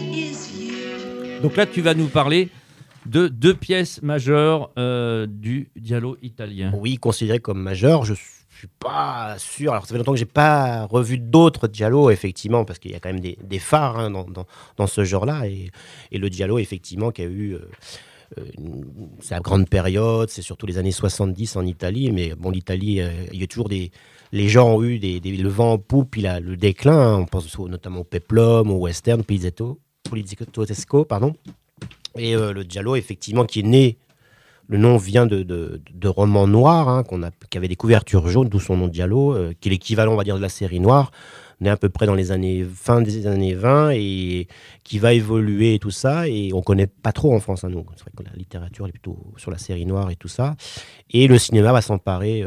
Donc là, tu vas nous parler de 2 pièces majeures du giallo italien. Oui, considéré comme majeur, je suis pas sûr. Alors, ça fait longtemps que j'ai pas revu d'autres giallo, effectivement, parce qu'il y a quand même des phares hein, dans ce genre-là. Et le giallo, effectivement, qui a eu sa grande période, c'est surtout les années 70 en Italie. Mais bon, l'Italie, il y a toujours les gens ont eu le vent en poupe, puis le déclin. Hein. On pense notamment au peplum, au western, poliziesco, pardon. Et le giallo, effectivement, qui est né, le nom vient de romans noirs, hein, qui avaient des couvertures jaunes, d'où son nom giallo, qui est l'équivalent, on va dire, de la série noire, né à peu près dans fin des années 20, et qui va évoluer et tout ça, et on ne connaît pas trop en France, hein, nous. C'est vrai que la littérature est plutôt sur la série noire et tout ça, et le cinéma va s'emparer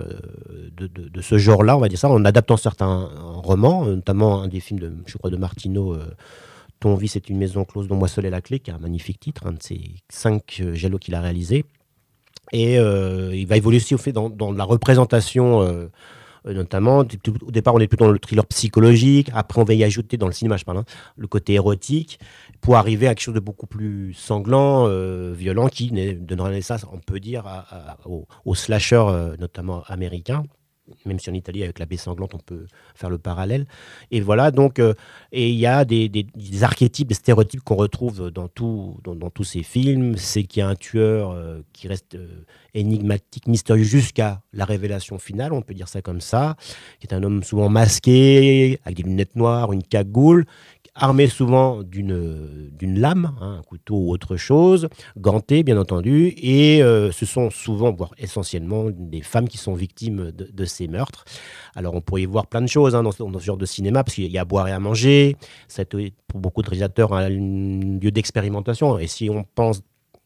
de ce genre-là, on va dire ça, en adaptant certains romans, notamment un des films, je crois, de Martino, Ton vice est une maison close dont moi seul est la clé, qui a un magnifique titre, un de ses 5 giallo qu'il a réalisé. Et il va évoluer aussi au fait dans la représentation, notamment. Au départ, on est plutôt dans le thriller psychologique. Après, on va y ajouter, dans le cinéma, je parle, hein, le côté érotique, pour arriver à quelque chose de beaucoup plus sanglant, violent, qui donnera naissance, on peut dire, au slasher, notamment américain. Même si en Italie, avec la baie sanglante, on peut faire le parallèle. Et voilà, donc, et il y a des archétypes, des stéréotypes qu'on retrouve dans tous ces films. C'est qu'il y a un tueur qui reste énigmatique, mystérieux, jusqu'à la révélation finale, on peut dire ça comme ça, qui est un homme souvent masqué, avec des lunettes noires, une cagoule, armé souvent d'une lame, hein, un couteau ou autre chose, ganté bien entendu, et ce sont souvent, voire essentiellement, des femmes qui sont victimes de ces meurtres. Alors on pourrait y voir plein de choses hein, dans ce genre de cinéma, parce qu'il y a à boire et à manger, c'est pour beaucoup de réalisateurs un lieu d'expérimentation, et si on pense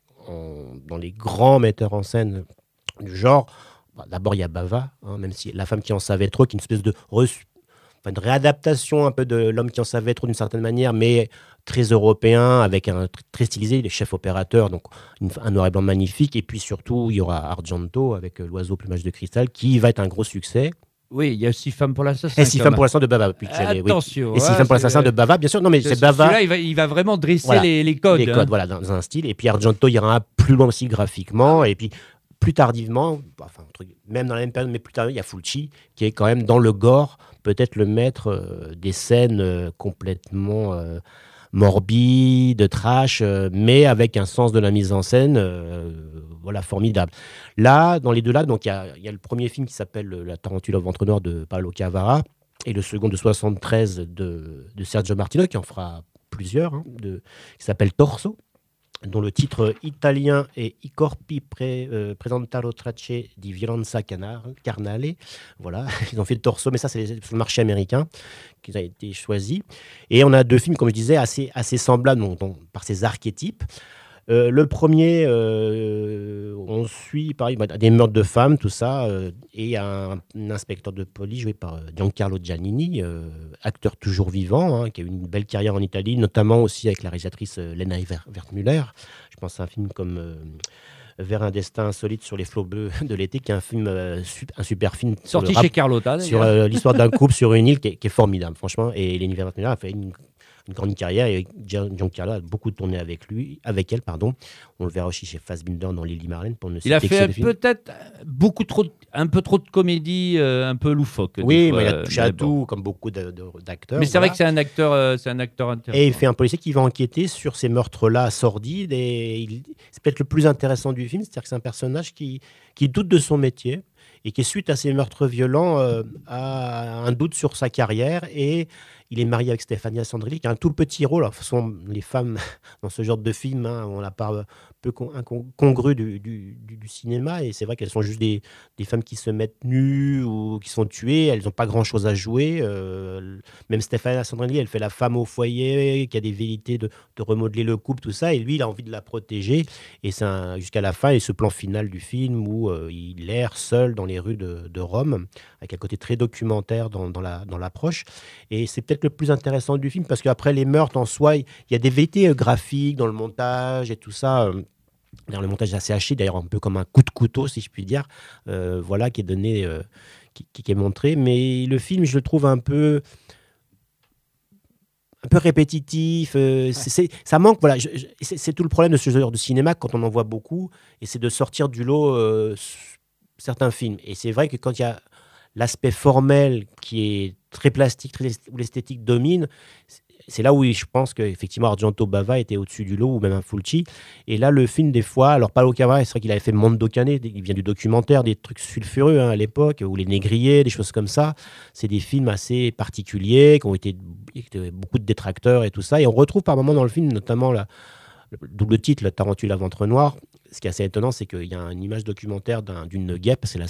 dans les grands metteurs en scène du genre, d'abord il y a Bava, hein, même si La femme qui en savait trop, qui est une espèce de une réadaptation un peu de L'homme qui en savait trop d'une certaine manière, mais très européen, avec très stylisé, les chefs opérateurs, donc un noir et blanc magnifique. Et puis surtout, il y aura Argento avec L'oiseau plumage de cristal, qui va être un gros succès. Oui, il y a 6 femmes pour l'assassin. Et 6 femmes pour l'assassin de Bava. Attention. Oui. Et 6 femmes pour l'assassin de Bava, bien sûr. Non, mais c'est Bava. Celui-là, il va vraiment dresser voilà, les codes. Les codes, voilà, dans un style. Et puis Argento, il ira plus loin aussi graphiquement. Et puis plus tardivement, enfin, même dans la même période, mais plus tard, il y a Fulci, qui est quand même dans le gore, peut-être le maître des scènes complètement morbides, trash, mais avec un sens de la mise en scène voilà, formidable. Là, dans les deux là, donc il y a le premier film qui s'appelle La tarentule au ventre noir de Paolo Cavara, et le second de 73 de Sergio Martino, qui en fera plusieurs, hein, qui s'appelle Torso, dont le titre italien est I corpi presentano tracce di violenza carnale. Voilà, ils ont fait le Torso, mais ça, c'est sur le marché américain qui a été choisi. Et on a 2 films, comme je disais, assez semblables par ces archétypes. Le premier, on suit pareil, des meurtres de femmes, tout ça, et un inspecteur de police joué par Giancarlo Giannini, acteur toujours vivant, hein, qui a eu une belle carrière en Italie, notamment aussi avec la réalisatrice Lena Wertmüller. Je pense à un film comme Vers un destin insolite sur les flots bleus de l'été, qui est un film, un super film sorti chez Carlotta, sur l'histoire d'un couple sur une île qui est formidable, franchement. Et Lena Wertmüller a fait une grande carrière, et Giancarlo a beaucoup tourné avec elle. On le verra aussi chez Fassbinder dans Lily Marlène, pour ne citer il a que fait ce film. peut-être un peu trop de comédie, un peu loufoque. Oui, mais il a touché à tout, comme beaucoup d'acteurs. Mais c'est vrai que c'est un acteur intéressant. Et il fait un policier qui va enquêter sur ces meurtres-là sordides, et c'est peut-être le plus intéressant du film, c'est-à-dire que c'est un personnage qui doute de son métier, et qui, suite à ces meurtres violents, a un doute sur sa carrière, et il est marié avec Stefania Sandrilli, qui a un tout petit rôle. Alors, les femmes dans ce genre de film, hein, on la part peu incongru du cinéma, et c'est vrai qu'elles sont juste des femmes qui se mettent nues ou qui sont tuées. Elles n'ont pas grand-chose à jouer. Même Stefania Sandrilli, elle fait la femme au foyer, qui a des velléités de remodeler le couple, tout ça, et lui, il a envie de la protéger. Et c'est jusqu'à la fin, et ce plan final du film où il erre seul dans les rues de Rome, avec un côté très documentaire dans l'approche. Et c'est peut-être le plus intéressant du film, parce qu'après les meurtres en soi, il y a des vérités graphiques dans le montage et tout ça. D'ailleurs, le montage est assez haché, d'ailleurs un peu comme un coup de couteau, si je puis dire, voilà, qui est donné, qui est montré. Mais le film, je le trouve un peu un peu répétitif. Ça manque. Voilà, c'est tout le problème de ce genre de cinéma quand on en voit beaucoup, et c'est de sortir du lot certains films. Et c'est vrai que quand il y a l'aspect formel qui est très plastique, où l'esthétique domine, c'est là où je pense qu'effectivement Argento Bava était au-dessus du lot, ou même un Fulci. Et là, le film, des fois, alors Paolo Cavara, c'est vrai qu'il avait fait Mondo Cane, il vient du documentaire, des trucs sulfureux à l'époque, ou Les Négriers, des choses comme ça. C'est des films assez particuliers, qui ont été beaucoup de détracteurs et tout ça. Et on retrouve par moments dans le film, notamment le double titre, La Tarentule à ventre noir. Ce qui est assez étonnant, c'est qu'il y a une image documentaire d'une guêpe, c'est le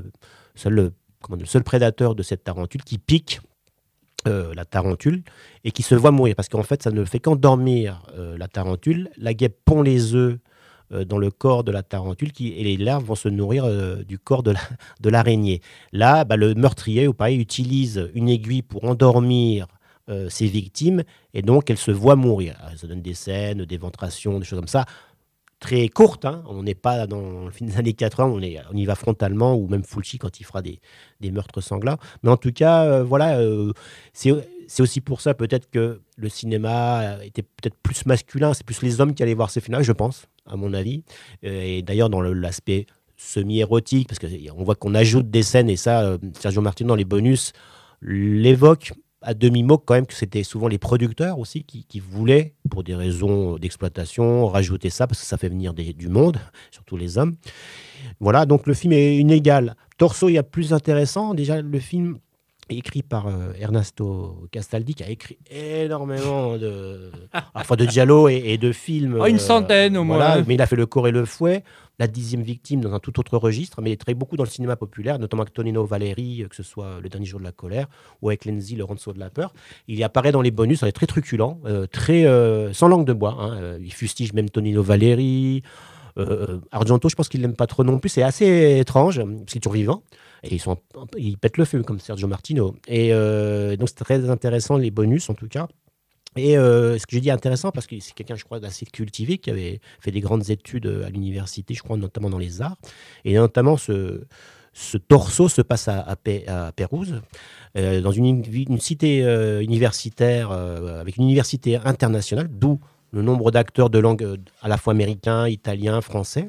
seul prédateur de cette tarentule qui pique la tarentule et qui se voit mourir, parce qu'en fait ça ne fait qu'endormir la tarentule. La guêpe pond les œufs dans le corps de la tarentule et les larves vont se nourrir du corps de l'araignée. Là, le meurtrier, ou pareil, utilise une aiguille pour endormir ses victimes, et donc elles se voient mourir. Alors, ça donne des scènes d'éventration, des choses comme ça, très courtes, hein. On n'est pas dans le film des années 80, on y va frontalement, ou même Fulci quand il fera des meurtres sanglants. Mais en tout cas, voilà, c'est aussi pour ça peut-être que le cinéma était peut-être plus masculin, c'est plus les hommes qui allaient voir ces films-là, je pense, à mon avis. Et d'ailleurs, dans l'aspect semi-érotique, parce qu'on voit qu'on ajoute des scènes, et ça, Sergio Martino, dans les bonus, l'évoque à demi-mot quand même, que c'était souvent les producteurs aussi qui voulaient, pour des raisons d'exploitation, rajouter ça, parce que ça fait venir du monde, surtout les hommes. Voilà, donc le film est inégal. Torso, il y a plus intéressant. Déjà, le film est écrit par Ernesto Castaldi, qui a écrit énormément à la fois de giallo et de films. Une centaine au moins. Voilà, mais il a fait Le Corps et le Fouet, La 10e victime, dans un tout autre registre, mais il travaille beaucoup dans le cinéma populaire, notamment avec Tonino Valeri, que ce soit Le Dernier jour de la colère, ou avec Lenzi, Le Ronceau de la peur. Il y apparaît dans les bonus, il est très truculent, sans langue de bois, hein. Il fustige même Tonino Valeri. Argento, je pense qu'il l'aime pas trop non plus. C'est assez étrange, parce qu'il est toujours vivant. Et ils pètent le feu, comme Sergio Martino. Et donc, c'est très intéressant, les bonus, en tout cas. Et ce que j'ai dit intéressant, parce que c'est quelqu'un, je crois, d'assez cultivé, qui avait fait des grandes études à l'université, je crois, notamment dans les arts. Et notamment, ce torso se passe à Pérouse, dans une cité universitaire, avec une université internationale, d'où le nombre d'acteurs de langue à la fois américain, italien, français.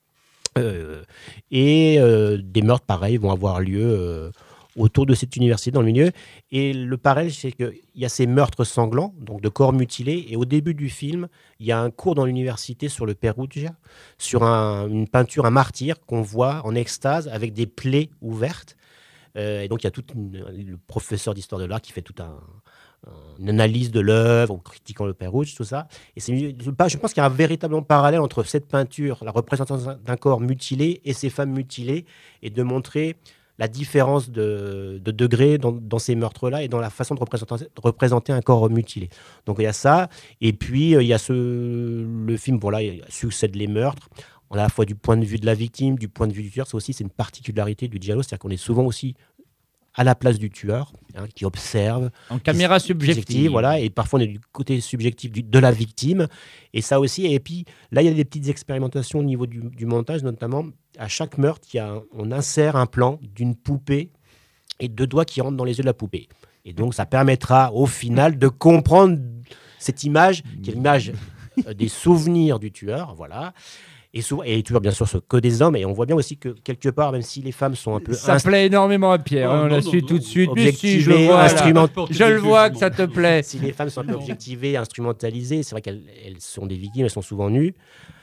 Et des meurtres, pareils, vont avoir lieu autour de cette université, dans le milieu. Et le parallèle, c'est qu'il y a ces meurtres sanglants, donc de corps mutilés. Et au début du film, il y a un cours dans l'université sur le Perugia, sur une peinture, un martyr qu'on voit en extase avec des plaies ouvertes. Et donc, il y a le professeur d'histoire de l'art qui fait une analyse de l'œuvre, en critiquant le Perugia, tout ça. Et je pense qu'il y a un véritable parallèle entre cette peinture, la représentation d'un corps mutilé, et ces femmes mutilées, et de montrer la différence de degré dans ces meurtres-là, et dans la façon de représenter un corps mutilé. Donc il y a ça, et puis il y a le film, voilà, il succède les meurtres, à la fois du point de vue de la victime, du point de vue du tueur. C'est une particularité du giallo, c'est-à-dire qu'on est souvent aussi à la place du tueur, hein, qui observe. En caméra subjective. Voilà, et parfois on est du côté subjectif de la victime. Et ça aussi, et puis là, il y a des petites expérimentations au niveau du montage, notamment. À chaque meurtre, on insère un plan d'une poupée et 2 doigts qui rentrent dans les yeux de la poupée. Et donc, ça permettra au final de comprendre cette image, qui est l'image des souvenirs du tueur, voilà. Et toujours, bien sûr, que des hommes. Et on voit bien aussi que, quelque part, même si les femmes sont un peu... Ça plaît énormément à Pierre, on l'a su tout de suite. Objectivées, je le vois que ça te plaît. Si les femmes sont un peu objectivées, instrumentalisées, c'est vrai qu'elles sont des victimes, elles sont souvent nues.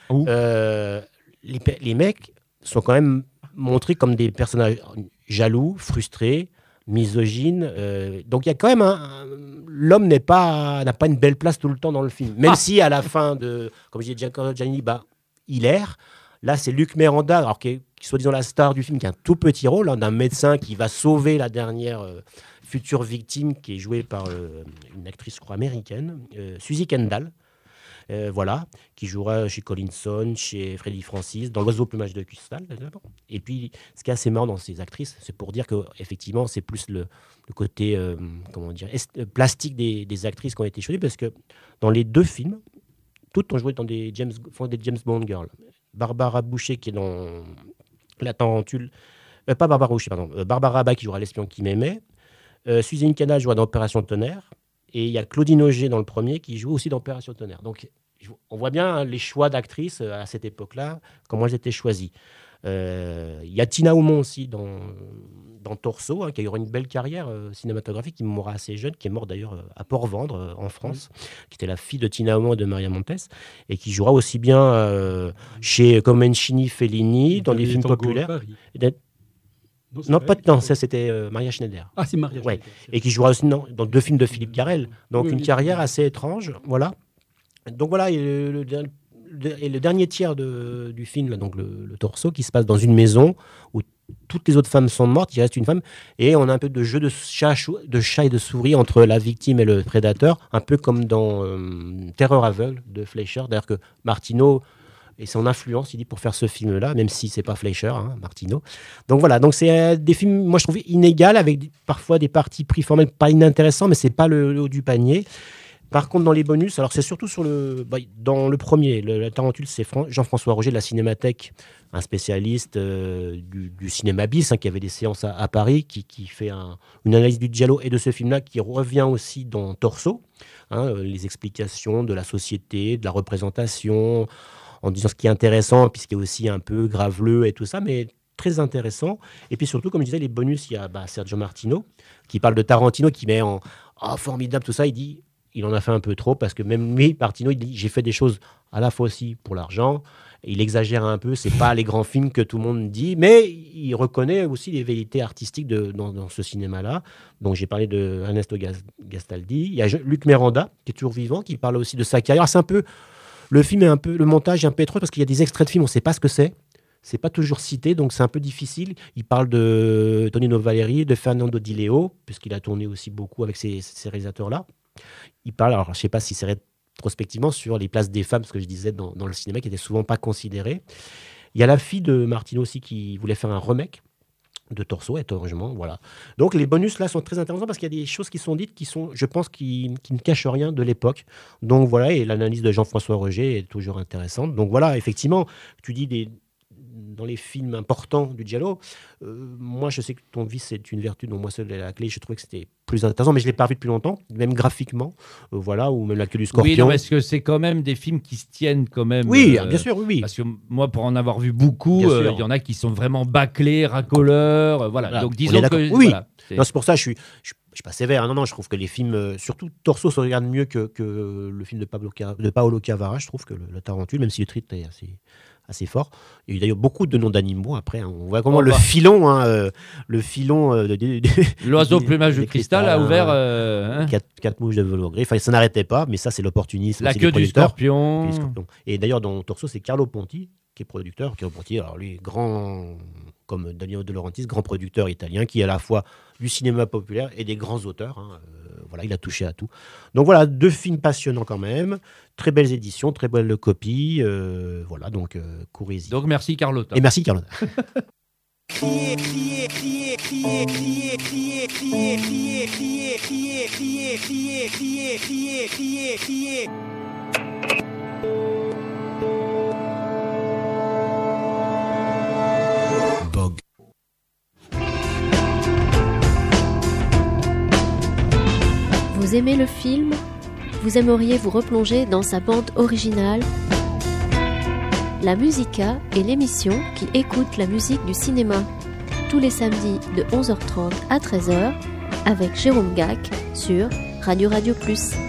Les mecs sont quand même montrés comme des personnages jaloux, frustrés, misogynes. Donc il y a quand même l'homme n'a pas une belle place tout le temps dans le film. Même si à la fin comme je disais, Giancarlo Giannini, il erre. Là, c'est Luc Miranda, alors qui est soi-disant la star du film, qui a un tout petit rôle, hein, d'un médecin qui va sauver la dernière future victime, qui est jouée par une actrice, je crois, américaine, Suzy Kendall. Voilà, qui jouera chez Collinson, chez Freddy Francis, dans L'Oiseau au plumage de cristal. Et puis, ce qui est assez marrant dans ces actrices, c'est pour dire qu'effectivement, c'est plus le côté plastique des actrices qui ont été choisies, parce que dans les 2 films, toutes ont joué dans des James Bond girls. Barbara Boucher, qui est dans La Tarentule, pas Barbara Boucher, pardon, Barbara Abba, qui jouera L'espion qui m'aimait, Suzanne Canal jouera dans Opération Tonnerre, Et il y a Claudine Auger dans le premier qui joue aussi dans Opération Tonnerre. Donc, on voit bien les choix d'actrices à cette époque-là, comment elles étaient choisies. Il y a Tina Aumont aussi dans Torso, qui a eu une belle carrière cinématographique, qui mourra assez jeune, qui est morte d'ailleurs à Port-Vendre, en France, qui était la fille de Tina Aumont et de Maria Montes, et qui jouera aussi bien chez Comencini, Fellini, dans des films populaires. Non, ça c'était Maria Schneider. Ah, c'est Maria ouais. Schneider. Et qui jouera aussi dans 2 films de Philippe Garrel. Donc une carrière assez étrange, voilà. Donc voilà, et le dernier tiers du film, là, donc le Torso, qui se passe dans une maison où toutes les autres femmes sont mortes, il reste une femme, et on a un peu de jeu de chat et de souris entre la victime et le prédateur, un peu comme dans Terreur aveugle de Fleischer. D'ailleurs que Martino et son influence, il dit, pour faire ce film-là, même si c'est pas Fleischer, Martino. Donc voilà, donc c'est des films, moi je trouve inégales, avec parfois des parties pris formels pas inintéressants, mais c'est pas le haut du panier. Par contre, dans les bonus, alors c'est surtout dans le premier, la Tarentule, c'est Jean-François Roger de la Cinémathèque, un spécialiste du cinéma bis, qui avait des séances à Paris, qui fait une analyse du giallo et de ce film-là, qui revient aussi dans Torso, les explications de la société, de la représentation, en disant ce qui est intéressant, puis ce qui est aussi un peu graveleux et tout ça, mais très intéressant. Et puis surtout, comme je disais, les bonus, il y a Sergio Martino, qui parle de Tarantino, qui met en formidable tout ça, il en a fait un peu trop, parce que même lui, Martino, il dit, j'ai fait des choses à la fois aussi pour l'argent. Il exagère un peu, c'est pas les grands films que tout le monde dit, mais il reconnaît aussi les vérités artistiques dans ce cinéma-là. Donc j'ai parlé de Ernesto Gastaldi. Il y a Luc Miranda, qui est toujours vivant, qui parle aussi de sa carrière. C'est un peu, le film est un peu, le montage est un peu étroit, parce qu'il y a des extraits de films, on ne sait pas ce que c'est. C'est pas toujours cité, donc c'est un peu difficile. Il parle de Tonino Valeri, de Fernando Di Leo, puisqu'il a tourné aussi beaucoup avec ces réalisateurs-là. Il parle, alors je ne sais pas si c'est rétrospectivement, sur les places des femmes, ce que je disais dans le cinéma, qui n'était souvent pas considérées. Il y a la fille de Martino aussi qui voulait faire un remake de Torso, étrangement, voilà. Donc les bonus là sont très intéressants, parce qu'il y a des choses qui sont dites qui sont, je pense, qui ne cachent rien de l'époque. Donc voilà, et l'analyse de Jean-François Roger est toujours intéressante. Donc voilà, effectivement, tu dis dans les films importants du giallo, moi je sais que ton vice c'est une vertu, donc moi c'est la clé, je trouvais que c'était plus intéressant, mais je ne l'ai pas vu depuis longtemps, même graphiquement, voilà, ou même La queue du scorpion. Oui, non, parce que c'est quand même des films qui se tiennent quand même. Oui, bien sûr, oui. Parce que moi, pour en avoir vu beaucoup, il y en a qui sont vraiment bâclés, racoleurs, voilà. Donc disons que... Oui, voilà, c'est pour ça que je suis pas sévère. Non, je trouve que les films, surtout Torso, se regardent mieux que le film de Paolo Cavara. Je trouve que le Tarentule, même si le titre est assez fort. Il y a eu d'ailleurs beaucoup de noms d'animaux après. On voit comment le filon, l'oiseau plumage de cristal a ouvert 4 mouches de velours gris. Enfin, ça n'arrêtait pas, mais ça c'est l'opportunisme. La queue du scorpion. Et d'ailleurs dans Torso, c'est Carlo Ponti qui est producteur. Carlo Ponti, alors lui, grand comme Danilo De Laurentiis, grand producteur italien, qui est à la fois du cinéma populaire et des grands auteurs. Voilà, il a touché à tout. Donc voilà, 2 films passionnants quand même, très belles éditions, très belles copies. Voilà, donc courez-y. Donc merci Carlotta. Et merci Carlotta. Crier, crier, crier, crier, crier, crier, crier, crier, crier, crier, crier, crier, crier, crier, crier, crier. Bog. Vous aimez le film ? Vous aimeriez vous replonger dans sa bande originale ? La Musica est l'émission qui écoute la musique du cinéma. Tous les samedis de 11h30 à 13h avec Jérôme Gac sur Radio Plus.